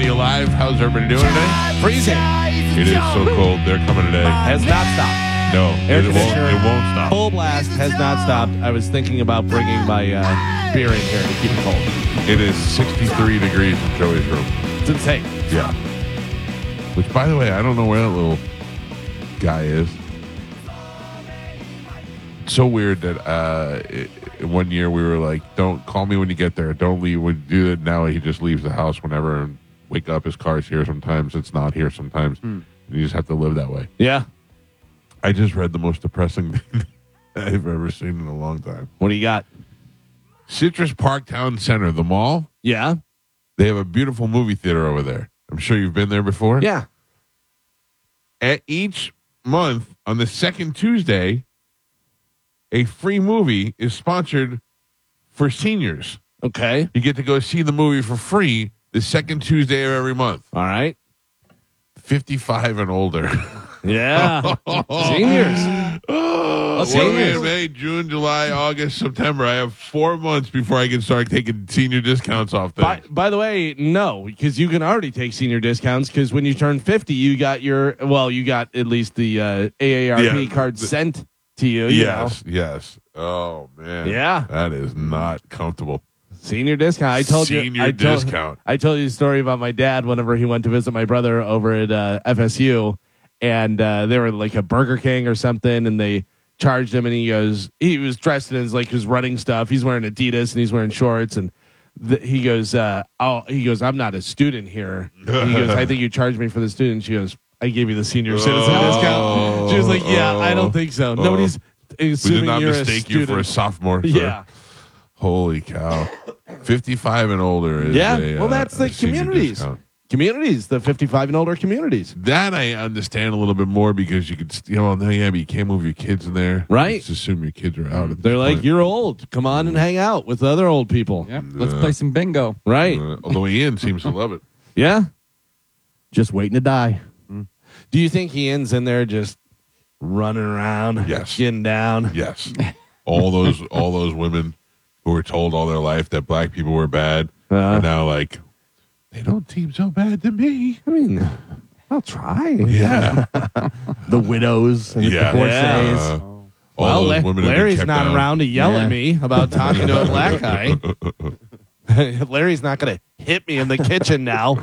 Everybody alive? How's everybody doing today? Freezing. It is so cold. They're coming today. Has not stopped. No, Air it won't stop. Full blast has not stopped. I was thinking about bringing my beer in here to keep it cold. It is 63 degrees in Joey's room. It's insane. Yeah. Which, by the way, I don't know where that little guy is. It's so weird that one year we were like, don't call me when you get there. Don't leave when you do it. Now he just leaves the house whenever and wake up. His car's here sometimes. It's not here sometimes. And you just have to live that way. Yeah. I just read the most depressing thing I've ever seen in a long time. What do you got? Citrus Park Town Center, the mall. Yeah. They have a beautiful movie theater over there. I'm sure you've been there before. Yeah. At each month on the second Tuesday, a free movie is sponsored for seniors. Okay. You get to go see the movie for free the second Tuesday of every month. All right. 55 and older. Yeah. Seniors. Oh, seniors. May, June, July, August, September. I have 4 months before I can start taking senior discounts off things. By the way, no, because you can already take senior discounts because when you turn 50, you got at least the AARP card sent to you. Yes. Oh, man. Yeah. That is not comfortable. Senior discount. I told you discount. I told you the story about my dad whenever he went to visit my brother over at FSU, and they were like a Burger King or something, and they charged him, and he was dressed in his running stuff. He's wearing Adidas and he's wearing shorts, and he goes, I'm not a student here. He goes, I think you charged me for the student. She goes, I gave you the senior citizen discount. She was like, yeah, I don't think so. Nobody's assuming we did not you're mistake a you for a sophomore. Sir. Yeah. Holy cow. 55 and older is that's the communities. Discount. Communities, the 55 and older communities. That I understand a little bit more because you could, but you can't move your kids in there. Right. Just assume your kids are out. At They're this like, point. you're old. Come on and hang out with other old people. Yep. Let's play some bingo. Right. Although Ian seems to love it. Yeah. Just waiting to die. Do you think Ian's in there just running around? Yes. Getting down? Yes. all those women who were told all their life that black people were bad are now like, they don't seem so bad to me. I mean, I'll try. Yeah. The widows and the divorcees. All those women have been Larry's kept not down. around to yell at me about talking to a black guy. Larry's not going to hit me in the kitchen now.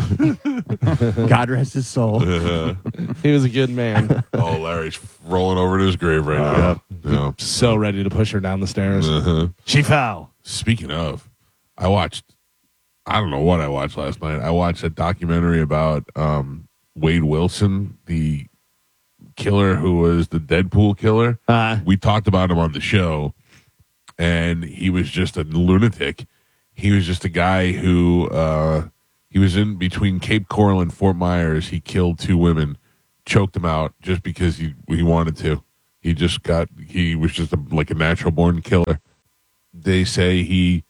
God rest his soul. He was a good man. Oh, Larry's rolling over to his grave right now. Yeah. So ready to push her down the stairs. She fell. Speaking of, I don't know what I watched last night. I watched a documentary about Wade Wilson, the killer who was the Deadpool killer. We talked about him on the show, and he was just a lunatic. He was just a guy who he was in between Cape Coral and Fort Myers. He killed 2 women, choked them out just because he wanted to. He was just like a natural born killer. They say he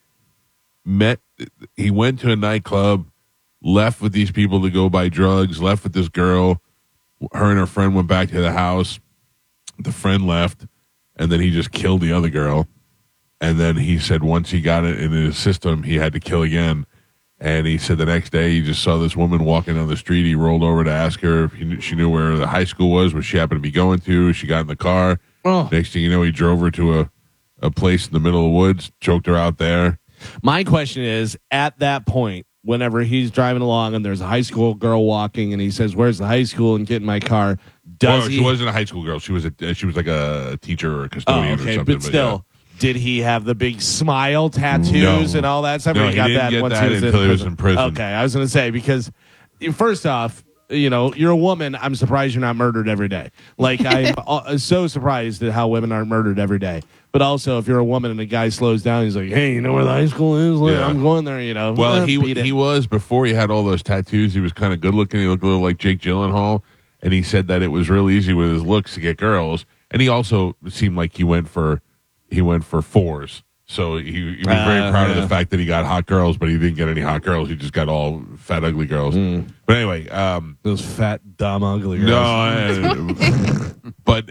went to a nightclub, left with these people to go buy drugs, left with this girl. Her and her friend went back to the house. The friend left, and then he just killed the other girl. And then he said once he got it in his system, he had to kill again. And he said the next day he just saw this woman walking down the street. He rolled over to ask her if she knew where the high school was, where she happened to be going to. She got in the car. Next thing you know, he drove her to a place in the middle of the woods, choked her out there. My question is, at that point, whenever he's driving along and there's a high school girl walking and he says, where's the high school, and get in my car, She wasn't a high school girl. She was like a teacher or a custodian or something. But still, did he have the big smile tattoos and all that stuff? No, he got didn't that get once that until he was in prison. Okay, I was going to say, because first off, you're a woman. I'm surprised you're not murdered every day. Like, I'm so surprised at how women aren't murdered every day. But also, if you're a woman and a guy slows down, he's like, hey, you know where the high school is? Like, I'm going there, Well, he was, before he had all those tattoos, he was kind of good looking. He looked a little like Jake Gyllenhaal. And he said that it was real easy with his looks to get girls. And he also seemed like he went for 4s. So he was very proud of the fact that he got hot girls, but he didn't get any hot girls. He just got all fat, ugly girls. But anyway. Those fat, dumb, ugly girls. No. But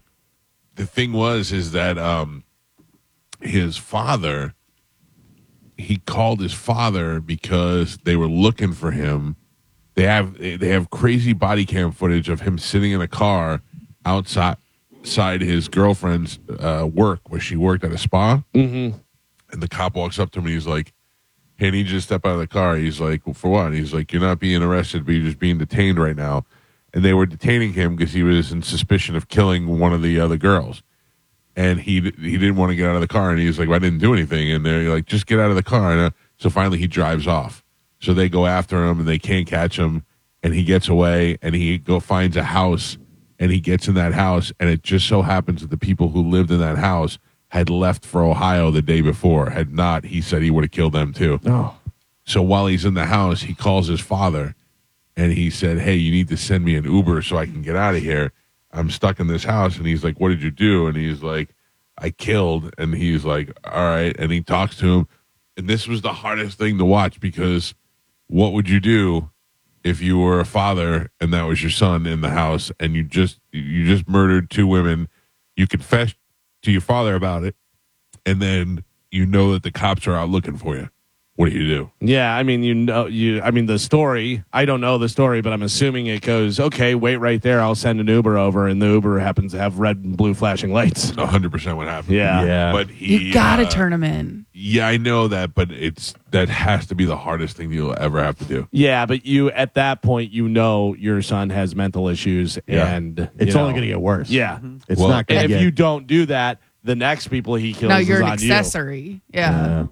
the thing is that his father he called his father because they were looking for him. They have crazy body cam footage of him sitting in a car outside his girlfriend's work, where she worked at a spa. Mm-hmm. And the cop walks up to him and he's like, "Hey, I need you to step out of the car." He's like, "Well, for what?" And he's like, "You're not being arrested, but you're just being detained right now." And they were detaining him because he was in suspicion of killing one of the other girls. And he didn't want to get out of the car. And he was like, "Well, I didn't do anything." And they're like, "Just get out of the car." And so finally he drives off. So they go after him and they can't catch him. And he gets away and he finds a house. And he gets in that house. And it just so happens that the people who lived in that house had left for Ohio the day before. Had not, he said he would have killed them too. Oh. So while he's in the house, he calls his father and he said, "Hey, you need to send me an Uber so I can get out of here. I'm stuck in this house." And he's like, "What did you do?" And he's like, "I killed." And he's like, "All right." And he talks to him. And this was the hardest thing to watch, because what would you do if you were a father and that was your son in the house and you just murdered two women? You confessed to your father about it, and then you know that the cops are out looking for you. What do you do? Yeah, I mean, the story, I don't know the story, but I'm assuming it goes, okay, wait right there, I'll send an Uber over, and the Uber happens to have red and blue flashing lights. 100% what happened. Yeah. But he, You gotta turn them in. Yeah, I know that, but that has to be the hardest thing you'll ever have to do. Yeah, but at that point, your son has mental issues, Yeah. and It's only going to get worse. Yeah. It's Well, not going to And get. if you don't do that, the next people he kills No, is you're an on accessory. Yeah.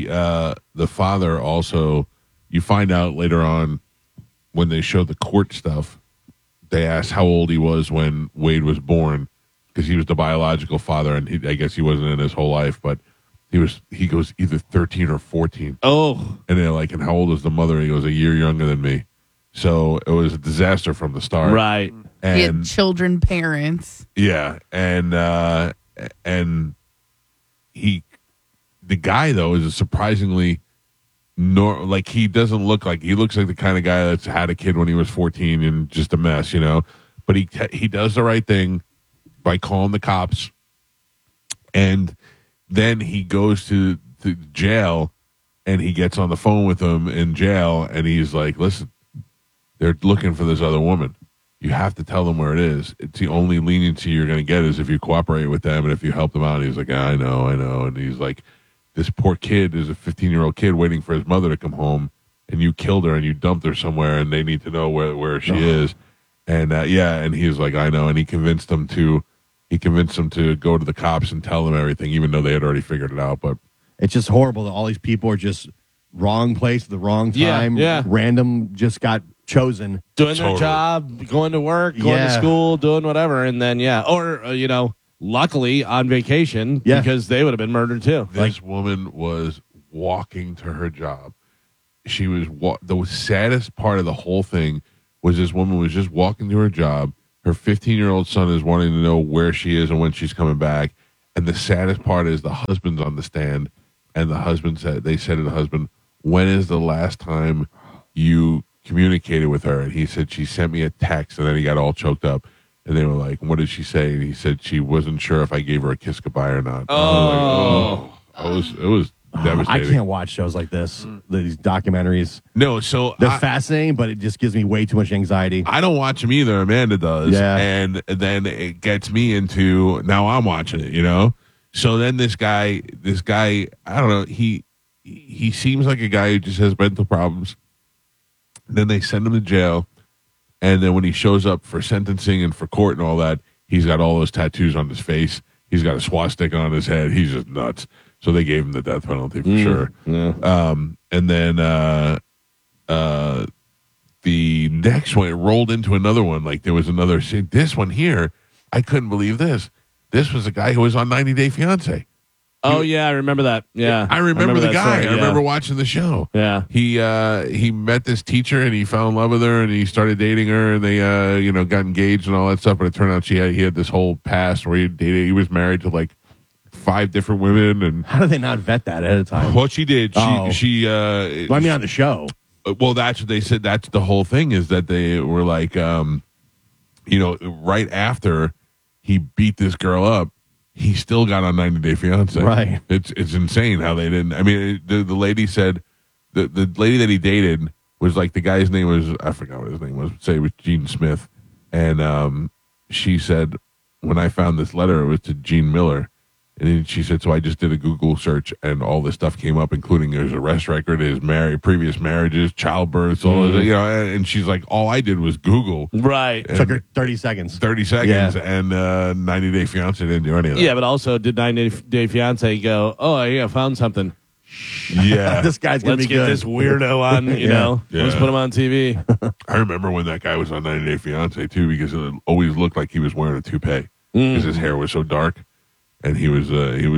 The father also, you find out later on when they show the court stuff, they asked how old he was when Wade was born, because he was the biological father, and I guess he wasn't in his whole life, but he goes either 13 or 14. Oh. And they're like, "And how old is the mother?" He goes, "A year younger than me." So it was a disaster from the start. Right. He had And children, parents. yeah, and the guy though is a surprisingly like, he doesn't look like, he looks like the kind of guy that's had a kid when he was 14 and just a mess, but he does the right thing by calling the cops, and then he goes to jail and he gets on the phone with them in jail and he's like, "Listen, they're looking for this other woman. You have to tell them where it is. It's the only leniency you're going to get is if you cooperate with them and if you help them out." And he's like, I know. And he's like, "This poor kid is a 15-year-old kid waiting for his mother to come home, and you killed her and you dumped her somewhere, and they need to know where she is." And and he's like, "I know." And he convinced them to go to the cops and tell them everything, even though they had already figured it out. But It's just horrible that all these people are just wrong place at the wrong time. Yeah. Random just got chosen. Doing Totally. their job, going to work, going to Yeah. school, doing whatever, and then luckily on vacation, Yeah. because they would have been murdered too. this woman was walking to her job. She was the saddest part of the whole thing was this woman was just walking to her job. Her 15-year-old son is wanting to know where she is and when she's coming back. And the saddest part is the husband's on the stand, and they said to the husband, "When is the last time you communicated with her?" And he said, "She sent me a text," and then he got all choked up. And they were like, "What did she say?" And he said she wasn't sure if I gave her a kiss goodbye or not. It was devastating. I can't watch shows like this. These documentaries. No, so They're fascinating, but it just gives me way too much anxiety. I don't watch them either. Amanda does. Yeah. And then it gets me into, now I'm watching it, So then this guy, I don't know, he seems like a guy who just has mental problems. Then they send him to jail. And then when he shows up for sentencing and for court and all that, he's got all those tattoos on his face. He's got a swastika on his head. He's just nuts. So they gave him the death penalty for sure. Yeah. And then the next one, it rolled into another one. Like there was another scene. This one here, I couldn't believe this. This was a guy who was on 90 Day Fiance. Oh yeah, I remember that. Yeah, I remember the that guy. story, I remember watching the show. Yeah. He met this teacher and he fell in love with her and he started dating her and they got engaged and all that stuff. But it turned out he had this whole past where he was married to like 5 different women. And How do they not vet that ahead of time? what she did, Oh. she Well, I mean, on the show. well, that's what they said. That's the whole thing, is that they were like, right after he beat this girl up, he still got on 90 Day Fiance. Right. It's insane how they didn't. I mean, the lady said the lady that he dated was like, the guy's name was, I forgot what his name was. Say it was Gene Smith, and she said, when I found this letter, it was to Gene Miller. And then she said, so I just did a Google search, and all this stuff came up, including his arrest record, his previous marriages, childbirths, all of it, you know. And she's like, all I did was Google. Right. And Took her 30 seconds. 30 seconds, Yeah. and 90 Day Fiance didn't do any of that. Yeah, but also did 90 Day Fiance go, oh, yeah, found something. Yeah. This guy's going to Let's be get good. this weirdo on, you Yeah. know. Yeah. Let's put him on TV. I remember when that guy was on 90 Day Fiance, too, because it always looked like he was wearing a toupee because his hair was so dark. And he was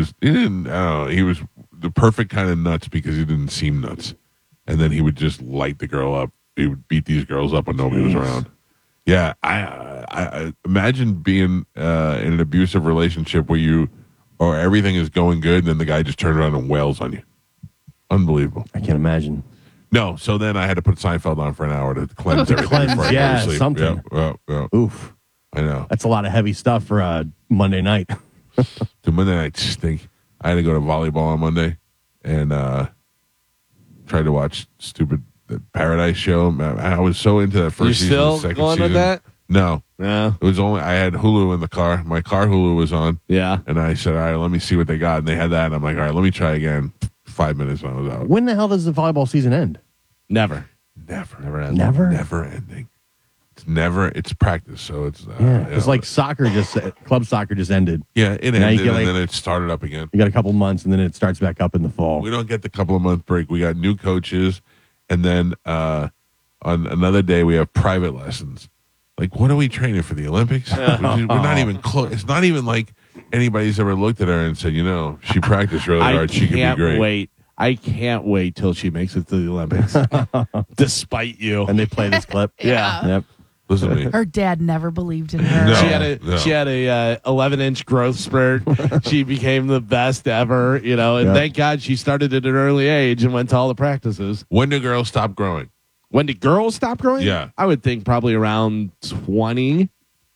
the perfect kind of nuts because he didn't seem nuts. And then he would just light the girl up. He would beat these girls up when nobody was around. Yeah, I imagine being in an abusive relationship where everything is going good, and then the guy just turned around and wails on you. Unbelievable. I can't imagine. No, so then I had to put Seinfeld on for an hour to cleanse everything. Cleanse, before I go to yeah, sleep. something. Yeah. Oof. I know. That's a lot of heavy stuff for a Monday night. The Monday night stink. I had to go to volleyball on Monday and tried to watch stupid the Paradise Show. I was so into that first You season. still The second going season. with that? No, Yeah. it was only I had Hulu in the car. My car Hulu was on, Yeah. and I said, "All right, let me see what they got." And they had that, and I'm like, "All right, let me try again." 5 minutes, and I was out. When the hell does the volleyball season end? Never. Never ends. Never? ending. It's never. It's practice, so it's Yeah. It's like soccer club soccer just ended. yeah, it Now you ended, get, and like- then it started up again. You got a couple months, and then it starts back up in the fall. We don't get the couple of month break. We got new coaches, and then on another day we have private lessons. Like, what are we training for the Olympics? We're not even close. It's not even like anybody's ever looked at her and said, she practiced really I hard. She could be can't great. wait. I can't wait till she makes it to the Olympics. Despite you. And they play this clip. Yeah. Yep. Listen to me. Her dad never believed in her. No. She had a 11-inch growth spurt. She became the best ever, and Yeah. thank God she started at an early age and went to all the practices. When do girls stop growing? When did girls stop growing? Yeah. I would think probably around 20.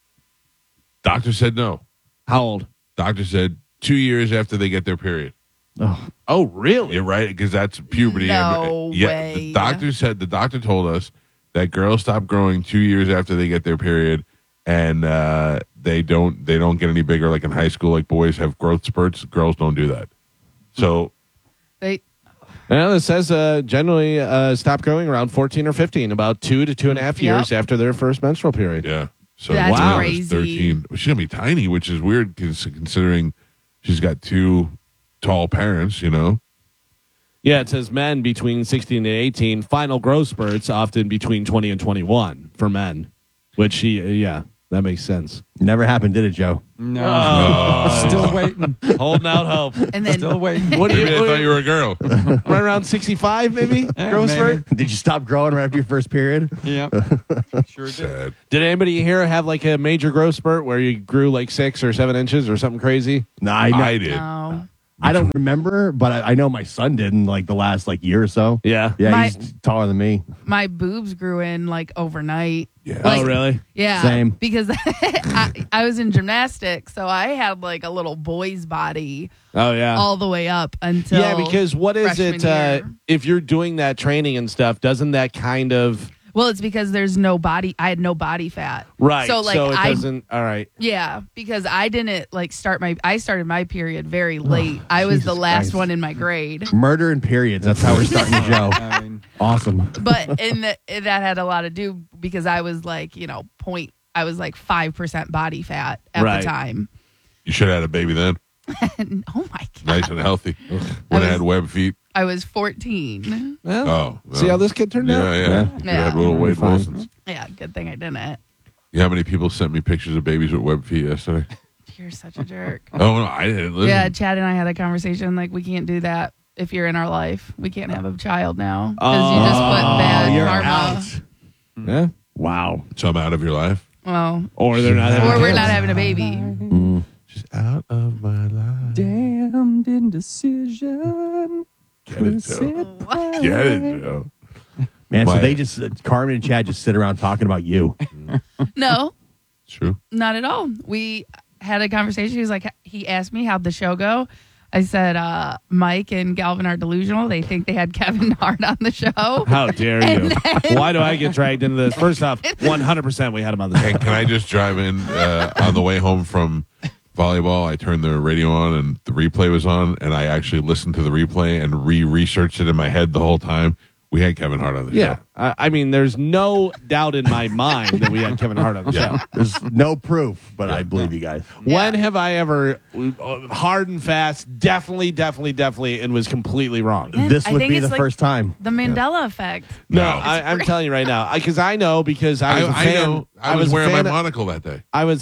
Doctor said no. How old? Doctor said 2 years after they get their period. Oh, really? You're right, because that's puberty. No yeah, way. The doctor told us that girls stop growing 2 years after they get their period, and they don't get any bigger. Like in high school, like boys have growth spurts, girls don't do that. So Well, it says generally stop growing around 14 or 15, about 2 to 2.5 years after their first menstrual period. yeah, so That's wow, crazy. 13. She's gonna be tiny, which is weird considering she's got two tall parents. Yeah, it says men between 16 and 18, final growth spurts often between 20 and 21 for men, which that makes sense. Never happened, did it, Joe? No. Still waiting. Holding out hope. And then Still waiting. What do Maybe I thought you were a girl. right around 65 maybe? Growth maybe. spurt? Did you stop growing right after your first period? Yeah. Sure did. Sad. Did anybody here have like a major growth spurt where you grew like 6 or 7 inches or something crazy? No, I did. no. I don't remember, but I know my son did in like the last year or so. Yeah. Yeah, My- he's taller than me. My boobs grew in like overnight. Yeah. Like- Oh, really? Yeah. Same. Because I was in gymnastics, so I had like a little boy's body Oh, yeah. all the way up until Yeah, because what is it? freshman year. If you're doing that training and stuff, doesn't that kind of well, it's because there's no body. I had no body fat. right? So like it I doesn't. All right. yeah, because I didn't like I started my period very late. I was the Jesus last Christ. one in my grade. Murder and periods. That's how we're starting the show. I mean, Awesome. But that had a lot to do because I was like, I was like 5% body fat at Right. the time. You should have had a baby then, And, oh my god. nice and healthy. When I had web feet. I was 14. Well, Oh, see how this kid turned out? Yeah. You had little Wade Fine. Wilsons. Yeah, good thing I didn't. You know how many people sent me pictures of babies with web feet yesterday? You're such a jerk. Oh no, I didn't. Listen. Yeah, Chad and I had a conversation like we can't do that if you're in our life. We can't have a child now because you just put bad you're karma. out. Yeah. Wow. So I'm out of your life. Well, Or they're not. having or we're kids. not having a baby. She's out of my life. damned indecision. Get it, Joe. Get it, Joe. Man, so My- they just, Carmen and Chad just sit around talking about you. No, True. not at all. We had a conversation. He was like, he asked me how'd the show go. I said, Mike and Galvin are delusional. They think they had Kevin Hart on the show. How dare you? Why do I get dragged into this? First off, 100% we had him on the show. Hey, can I just drive in on the way home from volleyball? I turned the radio on and the replay was on, and I actually listened to the replay and researched it in my head the whole time. We had Kevin Hart on the Yeah. show. I mean, there's no doubt in my mind that we had Kevin Hart on the show. There's no proof, but I believe you guys. When have I ever hard and fast, definitely, and was completely wrong? Man, This I would think be it's the like first time. The Mandela effect. No, No. I'm telling you right now, because I know because I was a I fan. know. I was a wearing my fan of- monocle that day. I was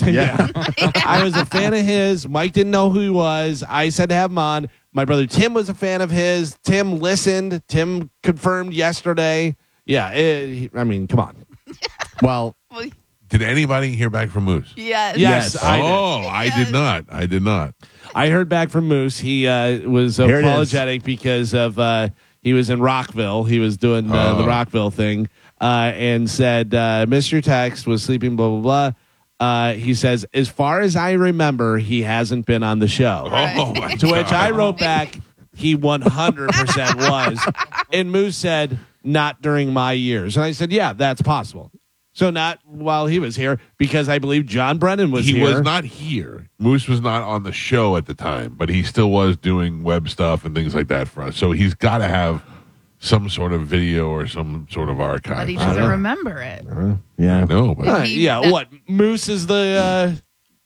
I was a fan of his. Mike didn't know who he was. I said to have him on. My brother Tim was a fan of his. Tim listened. Tim confirmed yesterday. Yeah, I mean, come on. Well, Well, Did anybody hear back from Moose? yes. Yes, I did. I did not. I did not. I heard back from Moose. He was Here it is. apologetic because of he was in Rockville. He was doing the Rockville thing and said, missed your text, was sleeping, blah, blah, blah. He says, as far as I remember, he hasn't been on the show. Oh, my To which God. I wrote back, he 100% was. And Moose said, not during my years. And I said, yeah, that's possible. So not while he was here, because I believe John Brennan was He here. was not here. Moose was not on the show at the time, but he still was doing web stuff and things like that for us. So he's got to have some sort of video or some sort of archive. But he doesn't remember it. yeah. No, but Yeah, what? Moose is the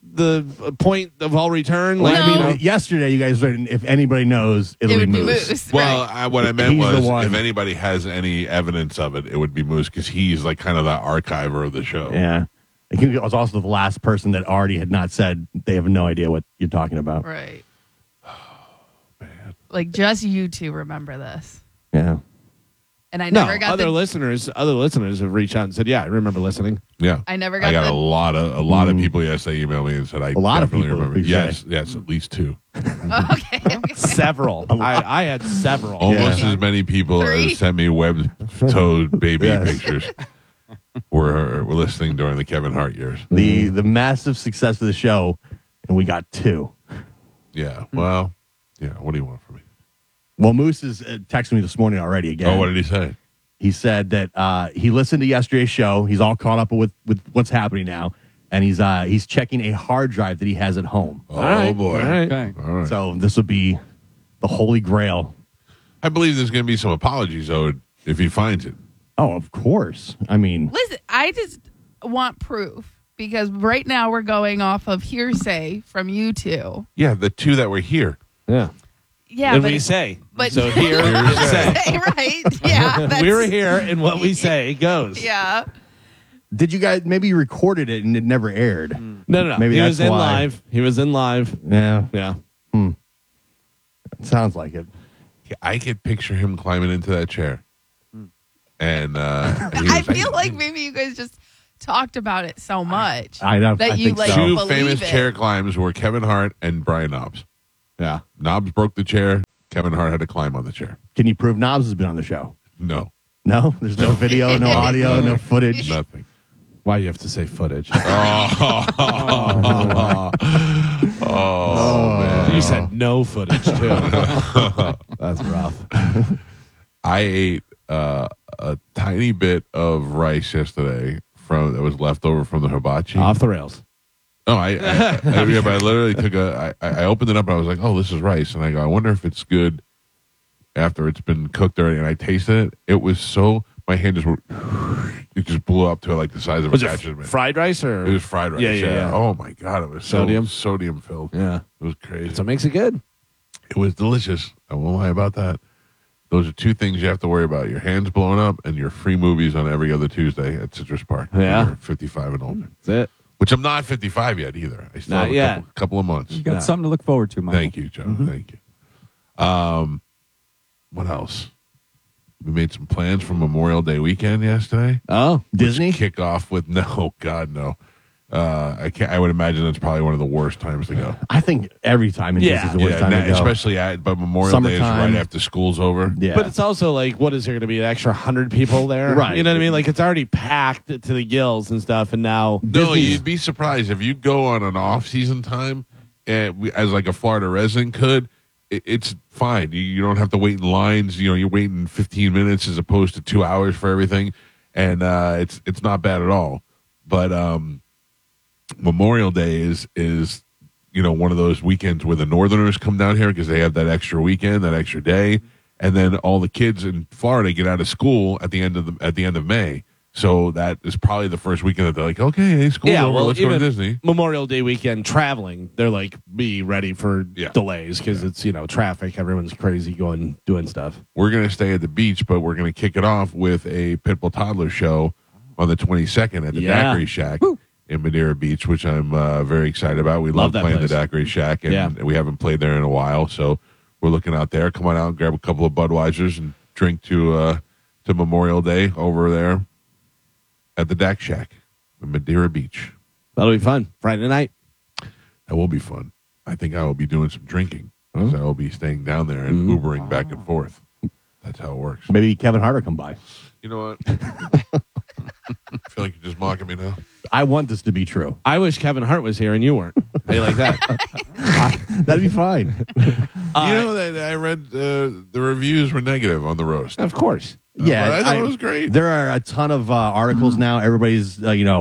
point of all return? Well, No. I mean, yesterday you guys said if anybody knows, It it'll would be be Moose. Moose. well, right. what I meant He's the was one. if anybody has any evidence of it, it would be Moose because he's like kind of the archiver of the show. Yeah. He was also the last person that already had not said they have no idea what you're talking about. Right. Like just you two remember this. Yeah. And I No, never got other the listeners have reached out and said, "Yeah, I remember listening." Yeah. I never I got got the a lot of people yesterday emailed me and said I A lot of definitely people, remember. you say. Yes, at least two. okay. Several. I had several. Almost Yeah. as many people Three. as sent me web-toed baby Yes. pictures were listening during the Kevin Hart years. The massive success of the show, and we got two. Yeah. Well, yeah. What do you want from me? Well, Moose is texting me this morning already again. Oh, what did he say? He said that he listened to yesterday's show. He's all caught up with what's happening now, and he's checking a hard drive that he has at home. Oh right, boy. all right. Okay. All right. So this will be the holy grail. I believe there's going to be some apologies owed if he finds it. Oh, of course. I mean, Listen, I just want proof because right now we're going off of hearsay from you two. Yeah, the two that were here. Yeah. Yeah, and but we say. but So here Here's is say. right? Yeah, that's, We were here, and what we say goes. Yeah, did you guys maybe you recorded it and it never aired? No. Maybe he that's was in why. live. He was in live. Yeah, Yeah. sounds like it. I could picture him climbing into that chair. And he I was feel like maybe you guys just talked about it so much I that think you like so. two believe famous it. chair climbs were Kevin Hart and Brian Knobs. Yeah. Knobs broke the chair. Kevin Hart had to climb on the chair. Can you prove Knobs has been on the show? No, No, there's no video, no audio, no footage. nothing. Why you have to say footage? Oh, man. You said no footage, too. That's rough. I ate a tiny bit of rice yesterday that was left over from the hibachi. Off the rails. No, I literally took I opened it up and I was like, oh, this is rice. And I go, I wonder if it's good after it's been cooked already. And I tasted it. It was so, my hand it just blew up to like the size of Was a it catcher's mitt. fried rice or? It was fried rice. Yeah. Oh my God. It was Sodium? sodium filled. Yeah. It was crazy. That's what makes it good. It was delicious. I won't lie about that. Those are two things you have to worry about: your hands blowing up and your free movies on every other Tuesday at Citrus Park. Yeah. You're 55 and older. That's it. Which I'm not 55 yet either. I still Not have yet. couple of months. You got Yeah. something to look forward to, Michael. Thank you, Joe. Thank you. What else? We made some plans for Memorial Day weekend yesterday. Oh. Disney? Kick off with no, God no. I can't. I would imagine it's probably one of the worst times to go. I think every time in Yeah. Disney's the worst time to go. Especially but Memorial Day is Summertime. right after school's over. Yeah. But it's also like, what is there going to be? An extra 100 people there? Right. You know what I mean? Like, it's already packed to the gills and stuff. And now. No, Disney's- you'd be surprised if you go on an off-season time. as like a Florida resident could, it's fine. You don't have to wait in lines. You're waiting 15 minutes as opposed to 2 hours for everything, and it's not bad at all. But Memorial Day is one of those weekends where the Northerners come down here because they have that extra weekend, that extra day, and then all the kids in Florida get out of school at the end of May. So that is probably the first weekend that they're like, okay, hey, school's over, let's go to Disney. Memorial Day weekend traveling, they're like, be ready for delays because it's traffic. Everyone's crazy doing stuff. We're gonna stay at the beach, but we're gonna kick it off with a Pitbull Toddler show on the 22nd at the Daiquiri Shack in Madeira Beach, which I'm very excited about. We love playing place. the Daiquiri Shack, and we haven't played there in a while, so we're looking out there. Come on out and grab a couple of Budweisers and drink to Memorial Day over there at the Dak Shack in Madeira Beach. That'll be fun. Friday night. That will be fun. I think I will be doing some drinking because I will be staying down there and Ubering back and forth. That's how it works. Maybe Kevin Hart will come by. You know what? I feel like you're just mocking me now. I want this to be true. I wish Kevin Hart was here and you weren't. How you like that? That'd be fine. That I read the reviews were negative on the roast. Of course. Yeah, But I thought it was great. There are a ton of articles now. Everybody's,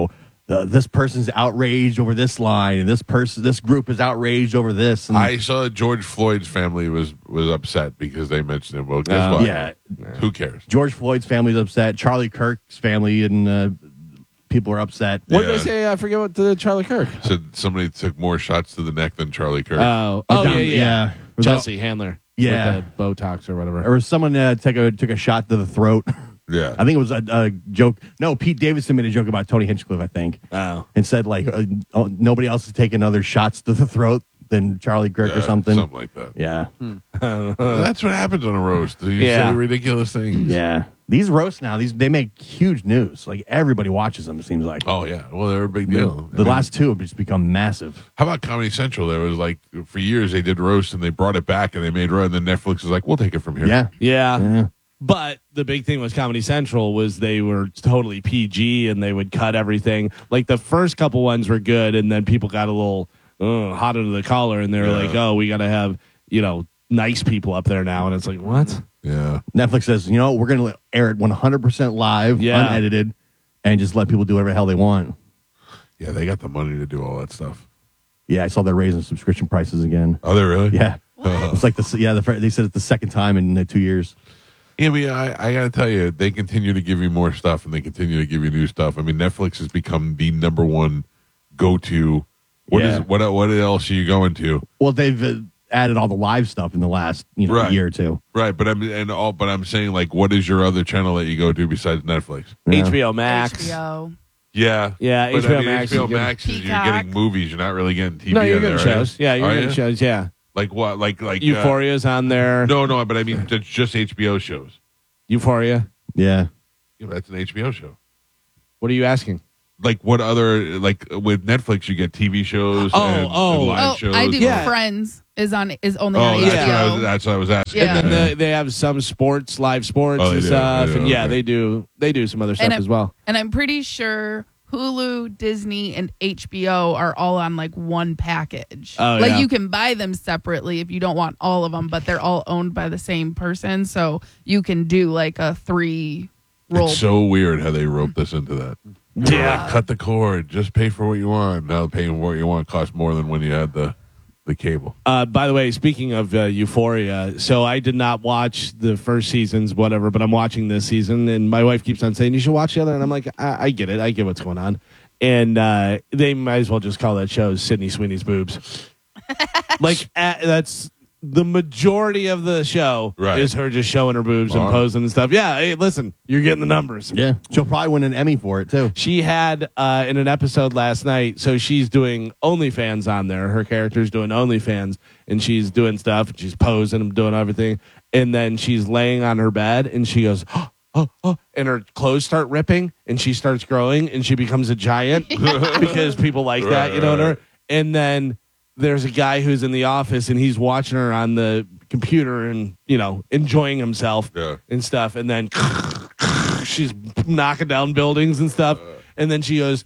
this person's outraged over this line, and this group is outraged over this. And I saw George Floyd's family was upset because they mentioned him. Well, guess what? yeah, Who cares? George Floyd's family's upset. Charlie Kirk's family and people are upset. What did they say? I forget what the Charlie Kirk. Said somebody took more shots to the neck than Charlie Kirk. Yeah. Chelsea Handler. Yeah. With the Botox or whatever. Or someone took a shot to the throat. Yeah. I think it was a joke. No, Pete Davidson made a joke about Tony Hinchcliffe, I think. Oh. And said, nobody else is taking other shots to the throat than Charlie Kirk or something. Something like that. Yeah. That's what happens on a roast. You say ridiculous things. Yeah. These roasts now, they make huge news. Like, everybody watches them, it seems like. Oh, yeah. Well, they're a big deal. The last two have just become massive. How about Comedy Central? There was for years they did roast and they brought it back and they made and then Netflix was like, we'll take it from here. Yeah. Yeah. But the big thing with Comedy Central was they were totally PG and they would cut everything. Like the first couple ones were good, and then people got a little hot under the collar, and they were like, "Oh, we got to have nice people up there now." And it's like, what? Yeah. Netflix says, we're going to air it 100% live, unedited, and just let people do whatever the hell they want. Yeah, they got the money to do all that stuff. Yeah, I saw they're raising subscription prices again. Oh, they really? Yeah. It's like they said it's the second time in 2 years. Yeah, I got to tell you, they continue to give you more stuff and they continue to give you new stuff. I mean, Netflix has become the number one go-to. What else are you going to? Well, they've added all the live stuff in the last year or two. Right, but I'm saying, like, what is your other channel that you go to besides Netflix? Yeah. HBO Max. HBO. Yeah, Yeah, but HBO Max. HBO Max is you're Peacock. getting movies. You're not really getting TV. No, you're on there, getting right? shows. Yeah, you're getting shows. Yeah. Like what? Like Euphoria's on there. No, but I mean just HBO shows. Euphoria. Yeah. Yeah, that's an HBO show. What are you asking? Like what other with Netflix you get TV shows and live shows. I do. Yeah. Friends is only on that's, HBO. that's what I was asking. Yeah. And then they have some live sports Oh, they and do. stuff. They do, And okay. they do some other stuff as well. And I'm pretty sure Hulu, Disney, and HBO are all on like one package. Oh, like yeah. you can buy them separately if you don't want all of them, but they're all owned by the same person. So you can do like a 3-roll. It's so weird how they roped us into that. Yeah. Like, cut the cord. Just pay for what you want. Now paying for what you want costs more than when you had the cable. By the way, speaking of Euphoria, so I did not watch the first seasons, whatever, but I'm watching this season, and my wife keeps on saying, you should watch the other, and I'm like, I get it. I get what's going on. And they might as well just call that show Sydney Sweeney's Boobs. That's the majority of the show is her just showing her boobs and posing and stuff. Yeah, hey, listen, you're getting the numbers. Yeah. She'll probably win an Emmy for it, too. She had, in an episode last night, so she's doing OnlyFans on there. Her character's doing OnlyFans, and she's doing stuff, and she's posing and doing everything. And then she's laying on her bed, and she goes, and her clothes start ripping, and she starts growing, and she becomes a giant because people like that, you know. And then there's a guy who's in the office, and he's watching her on the computer and, enjoying himself and stuff. And then she's knocking down buildings and stuff. And then she goes,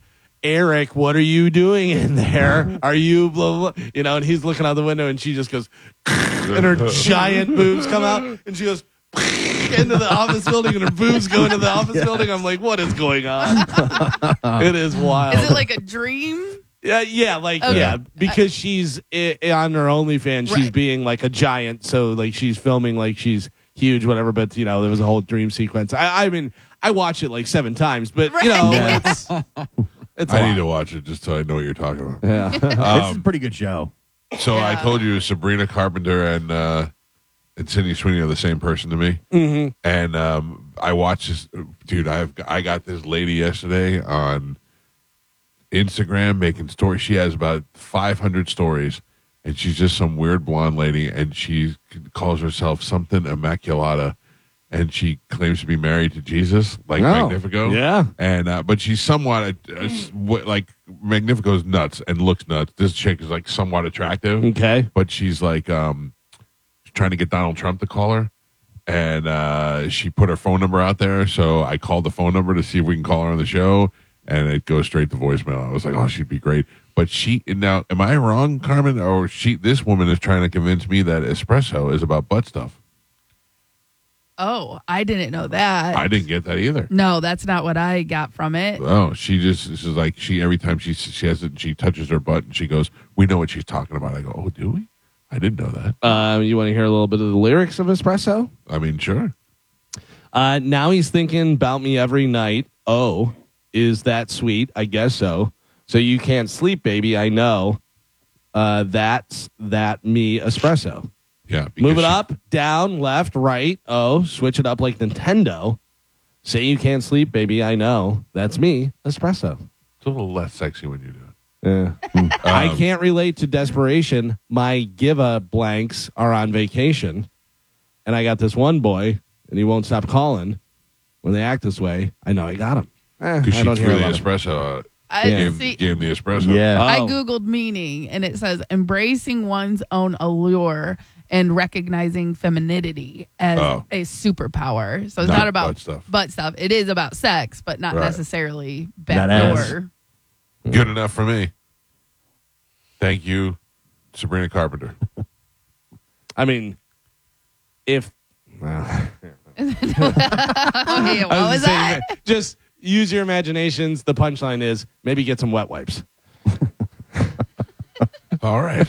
Eric, what are you doing in there? Are you blah, blah, you know, and he's looking out the window and she just goes, and her giant boobs come out and she goes into the office building and her boobs go into the office building. I'm like, what is going on? It is wild. Is it like a dream? Yeah, Okay. because she's on her OnlyFans, she's Right. being like a giant, so like she's filming like she's huge, whatever. But you know, there was a whole dream sequence. I mean, I watched it like 7 times, but you know, it's. I need to watch it just so I know what you're talking about. Yeah. It's a pretty good show. So I Yeah. told you Sabrina Carpenter and Sydney Sweeney are the same person to me. Mm-hmm. And I watched this, dude. I got this lady yesterday on Instagram making stories. She has about 500 stories, and she's just some weird blonde lady, and she calls herself something Immaculata, and she claims to be married to Jesus, like Oh, Magnifico. yeah. And but she's somewhat like Magnifico's nuts and looks nuts. This chick is like somewhat attractive, Okay. but she's like trying to get Donald Trump to call her. And she put her phone number out there, so I called the phone number to see if we can call her on the show, and it goes straight to voicemail. I was like, oh, she'd be great. But now, am I wrong, Carmen? Or this woman is trying to convince me that espresso is about butt stuff. Oh, I didn't know that. I didn't get that either. No, that's not what I got from it. Oh, this is like every time she has it, she touches her butt and she goes, we know what she's talking about. I go, oh, do we? I didn't know that. You want to hear a little bit of the lyrics of Espresso? I mean, sure. Now he's thinking about me every night. Oh, is that sweet? I guess so. So you can't sleep, baby. I know. That's that me espresso. Yeah. Move it because up, down, left, right. Oh, switch it up like Nintendo. Say you can't sleep, baby. I know. That's me espresso. It's a little less sexy when you do it. Yeah. I can't relate to desperation. My give-a blanks are on vacation. And I got this one boy, and he won't stop calling. When they act this way, I know I got him. Because I she don't hear threw a the lot of- espresso. I Gave see. him the espresso. Yeah. I Oh. googled meaning, and it says embracing one's own allure and recognizing femininity as Oh. a superpower. So it's Not not about butt stuff. butt stuff. It is about sex, but not Right. necessarily That ass. backdoor. Good enough for me. Thank you, Sabrina Carpenter. I mean, if... Okay, what was that? Just use your imaginations. The punchline is maybe get some wet wipes. All right.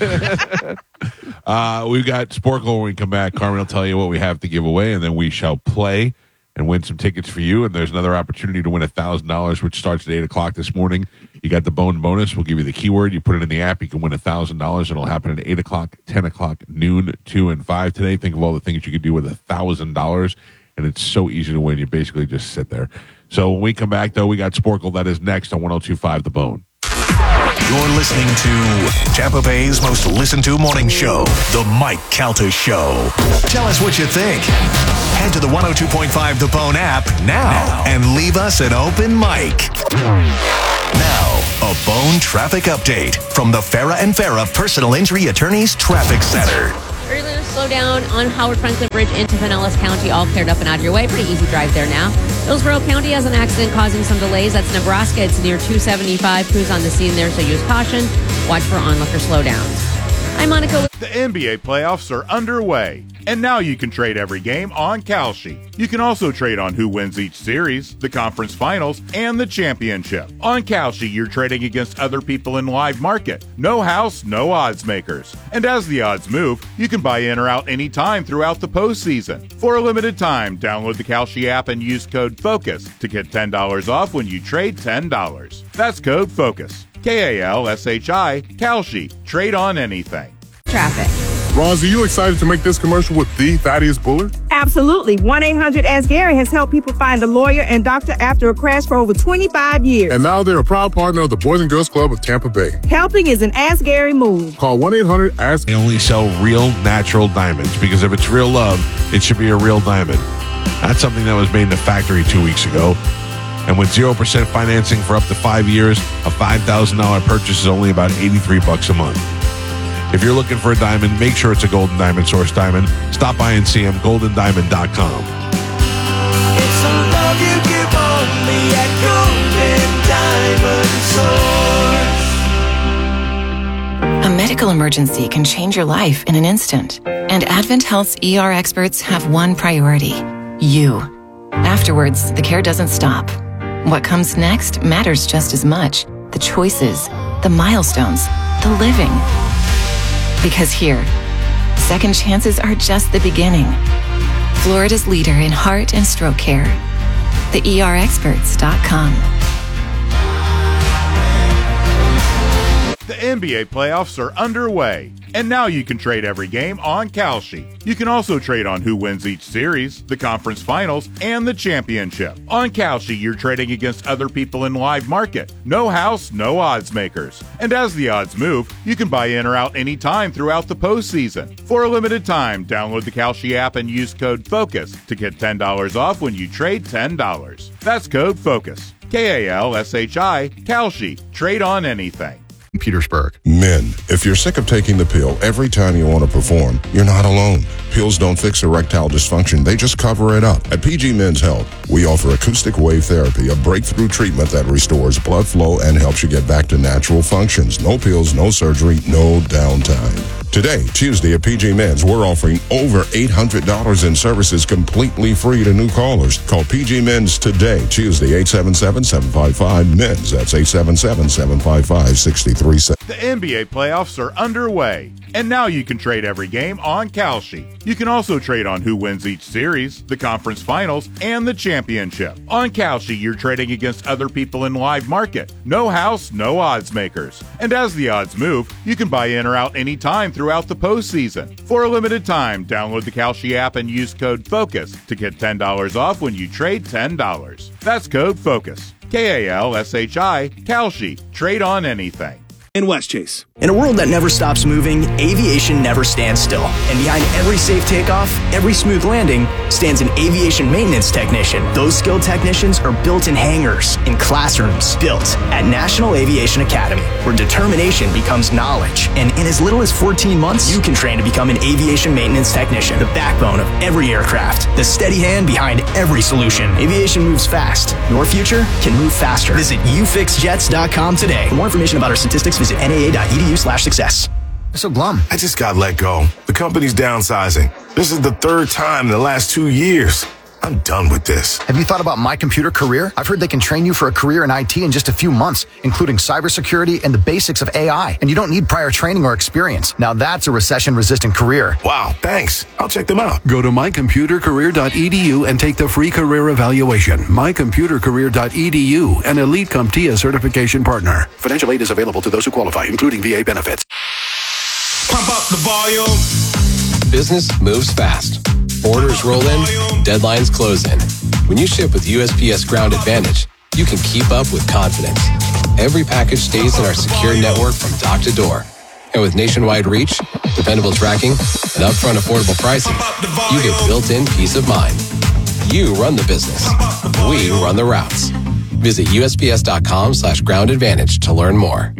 We've got Sporkle when we come back. Carmen will tell you what we have to give away, and then we shall play and win some tickets for you. And there's another opportunity to win $1,000, which starts at 8 o'clock this morning. You got the bone bonus. We'll give you the keyword. You put it in the app. You can win $1,000. It'll happen at 8 o'clock, 10 o'clock, noon, 2, and 5 today. Think of all the things you could do with $1,000, and it's so easy to win. You basically just sit there. So when we come back, though, we got Sporkle. That is next on 102.5 The Bone. You're listening to Tampa Bay's most listened to morning show, The Mike Calta Show. Tell us what you think. Head to the 102.5 The Bone app now and leave us an open mic. Now, a Bone traffic update from the Farah and Farah Personal Injury Attorneys Traffic Center. We're going to slow down on Howard Franklin Bridge into Pinellas County, all cleared up and out of your way. Pretty easy drive there now. Hillsborough County has an accident causing some delays. That's Nebraska. It's near 275. Crews on the scene there, so use caution. Watch for onlooker slowdowns. I'm Monica. The NBA playoffs are underway, and now you can trade every game on Kalshi. You can also trade on who wins each series, the conference finals, and the championship. On Kalshi, you're trading against other people in live market. No house, no odds makers. And as the odds move, you can buy in or out anytime throughout the postseason. For a limited time, download the Kalshi app and use code FOCUS to get $10 off when you trade $10. That's code FOCUS. Kalshi, Kalshi. Trade on anything. Traffic. Roz, are you excited to make this commercial with the Thaddeus Bullard? Absolutely. 1-800-ASK-GARY has helped people find a lawyer and doctor after a crash for over 25 years. And now they're a proud partner of the Boys and Girls Club of Tampa Bay. Helping is an Ask Gary move. Call 1-800-ASK. They only sell real natural diamonds because if it's real love, it should be a real diamond. That's something that was made in the factory 2 weeks ago. And with 0% financing for up to 5 years, a $5,000 purchase is only about $83 a month. If you're looking for a diamond, make sure it's a Golden Diamond Source diamond. Stop by and see them, goldendiamond.com. It's a love you give only at Golden Diamond Source. medical emergency can change your life in an instant. And Advent Health's ER experts have one priority: you. Afterwards, the care doesn't stop. What comes next matters just as much. The choices, the milestones, the living. Because here, second chances are just the beginning. Florida's leader in heart and stroke care. TheERexperts.com. The NBA playoffs are underway, and now you can trade every game on Kalshi. You can also trade on who wins each series, the conference finals, and the championship. On Kalshi, you're trading against other people in live market. No house, no odds makers. And as the odds move, you can buy in or out anytime throughout the postseason. For a limited time, download the Kalshi app and use code FOCUS to get $10 off when you trade $10. That's code FOCUS. Kalshi, Kalshi. Trade on anything. Petersburg. Men, if you're sick of taking the pill every time you want to perform, you're not alone. Pills don't fix erectile dysfunction, they just cover it up. At PG Men's Health, we offer acoustic wave therapy, a breakthrough treatment that restores blood flow and helps you get back to natural functions. No pills, no surgery, no downtime. Today, Tuesday at PG Men's, we're offering over $800 in services completely free to new callers. Call PG Men's today, Tuesday, 877-755-MENS. That's 877-755-6370. The NBA playoffs are underway, and now you can trade every game on Kalshi. You can also trade on who wins each series, the conference finals, and the championship. On Kalshi, you're trading against other people in live market. No house, no odds makers. And as the odds move, you can buy in or out anytime throughout the postseason. For a limited time, download the Kalshi app and use code FOCUS to get $10 off when you trade $10. That's code FOCUS. Kalshi, Kalshi. Trade on anything. In Westchase. In a world that never stops moving, aviation never stands still. And behind every safe takeoff, every smooth landing, stands an aviation maintenance technician. Those skilled technicians are built in hangars, in classrooms, built at National Aviation Academy, where determination becomes knowledge. And in as little as 14 months, you can train to become an aviation maintenance technician, the backbone of every aircraft, the steady hand behind every solution. Aviation moves fast. Your future can move faster. Visit ufixjets.com today. For more information about our statistics, visit naa.edu/success. So glum. I just got let go. The company's downsizing. This is the third time in the last 2 years. I'm done with this. Have you thought about My Computer Career? I've heard they can train you for a career in IT in just a few months, including cybersecurity and the basics of AI. And you don't need prior training or experience. Now that's a recession-resistant career. Wow, thanks. I'll check them out. Go to mycomputercareer.edu and take the free career evaluation. mycomputercareer.edu, an elite CompTIA certification partner. Financial aid is available to those who qualify, including VA benefits. Pump up the volume. Business moves fast. Orders roll in, deadlines close in. When you ship with USPS Ground Advantage, you can keep up with confidence. Every package stays in our secure network from dock to door. And with nationwide reach, dependable tracking, and upfront affordable pricing, you get built-in peace of mind. You run the business. We run the routes. Visit USPS.com/Ground Advantage to learn more.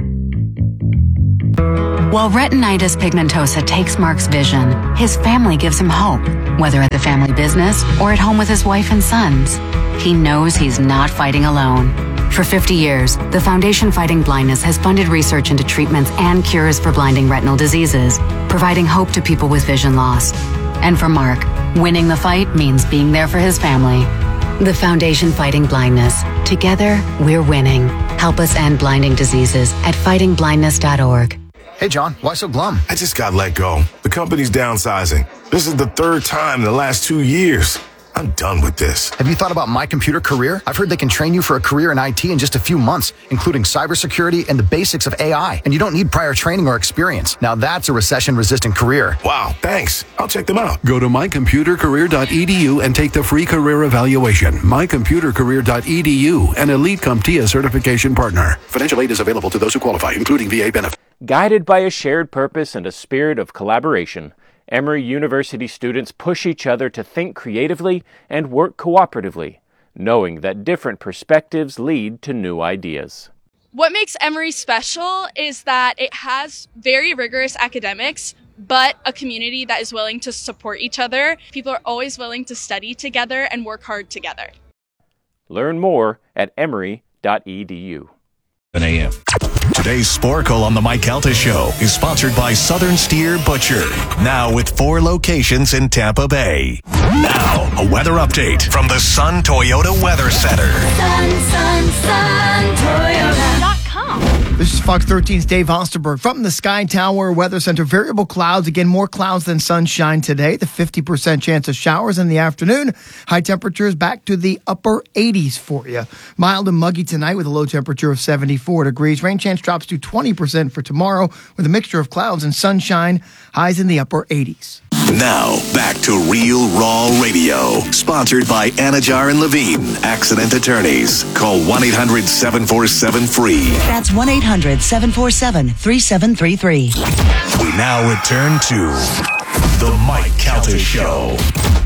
While retinitis pigmentosa takes Mark's vision, his family gives him hope, whether at the family business or at home with his wife and sons. He knows he's not fighting alone. For 50 years, the Foundation Fighting Blindness has funded research into treatments and cures for blinding retinal diseases, providing hope to people with vision loss. And for Mark, winning the fight means being there for his family. The Foundation Fighting Blindness. Together, we're winning. Help us end blinding diseases at fightingblindness.org. Hey, John, why so glum? I just got let go. The company's downsizing. This is the third time in the last 2 years. I'm done with this. Have you thought about My Computer Career? I've heard they can train you for a career in IT in just a few months, including cybersecurity and the basics of AI. And you don't need prior training or experience. Now that's a recession-resistant career. Wow, thanks. I'll check them out. Go to mycomputercareer.edu and take the free career evaluation. mycomputercareer.edu, an elite CompTIA certification partner. Financial aid is available to those who qualify, including VA benefits. Guided by a shared purpose and a spirit of collaboration, Emory University students push each other to think creatively and work cooperatively, knowing that different perspectives lead to new ideas. What makes Emory special is that it has very rigorous academics, but a community that is willing to support each other. People are always willing to study together and work hard together. Learn more at emory.edu. 10 a.m. To Today's Sporkle on the Mike Calta Show is sponsored by Southern Steer Butcher. Now with 4 locations in Tampa Bay. Now, a weather update from the Sun Toyota Weather Center. Sun Toyota.com. This is Fox 13's Dave Osterberg from the Sky Tower Weather Center. Variable clouds, again, more clouds than sunshine today. The 50% chance of showers in the afternoon. High temperatures back to the upper 80s for you. Mild and muggy tonight with a low temperature of 74 degrees. Rain chance drops to 20% for tomorrow with a mixture of clouds and sunshine. Highs in the upper 80s. Now, back to Real Raw Radio. Sponsored by Anajar and Levine, accident attorneys. Call 1-800-747-FREE. That's 1-800-747-3733. We now return to The Mike Calta Show.